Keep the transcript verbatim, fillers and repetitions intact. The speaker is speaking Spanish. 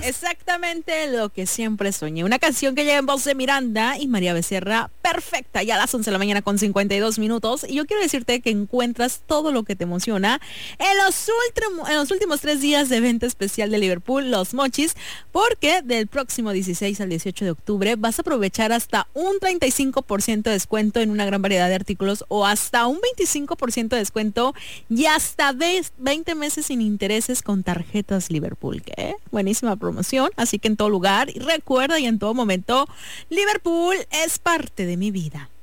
Exactamente lo que siempre soñé. Una canción que llega en voz de Miranda y María Becerra, perfecta, ya a las once de la mañana con cincuenta y dos minutos. Y yo quiero decirte que encuentras todo lo que te emociona en los, últimos, en los últimos tres días de evento especial de Liverpool, Los Mochis, porque del próximo dieciséis al dieciocho de octubre vas a aprovechar hasta un treinta y cinco por ciento de descuento en una gran variedad de artículos o hasta un veinticinco por ciento de descuento y hasta veinte meses sin intereses con tarjetas Liverpool. ¿Qué? Buenísima promoción, así que en todo lugar, y recuerda y en todo momento, Liverpool es parte de mi vida.